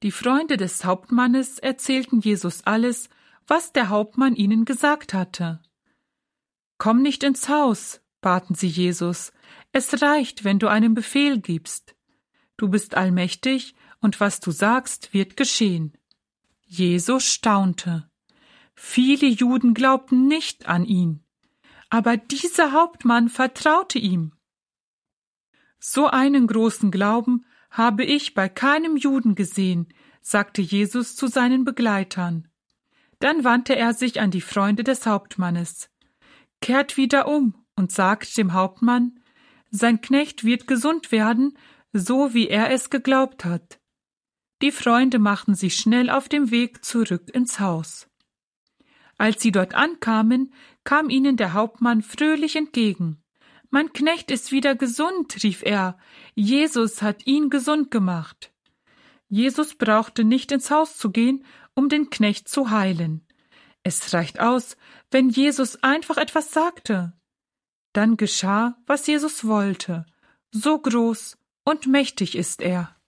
Die Freunde des Hauptmannes erzählten Jesus alles, was der Hauptmann ihnen gesagt hatte. »Komm nicht ins Haus«, baten sie Jesus, »es reicht, wenn du einen Befehl gibst. Du bist allmächtig, und was du sagst, wird geschehen.« Jesus staunte. Viele Juden glaubten nicht an ihn, aber dieser Hauptmann vertraute ihm. »So einen großen Glauben habe ich bei keinem Juden gesehen«, sagte Jesus zu seinen Begleitern. Dann wandte er sich an die Freunde des Hauptmannes. »Kehrt wieder um und sagt dem Hauptmann, sein Knecht wird gesund werden, so wie er es geglaubt hat.« Die Freunde machten sich schnell auf dem Weg zurück ins Haus. Als sie dort ankamen, kam ihnen der Hauptmann fröhlich entgegen. »Mein Knecht ist wieder gesund«, rief er. »Jesus hat ihn gesund gemacht.« Jesus brauchte nicht ins Haus zu gehen, um den Knecht zu heilen. Es reicht aus, wenn Jesus einfach etwas sagte. Dann geschah, was Jesus wollte. So groß und mächtig ist er.